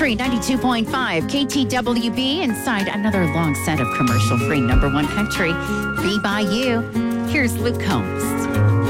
Country 92.5 KTWB inside another long set of commercial free number one country. Be by you. Here's Luke Combs.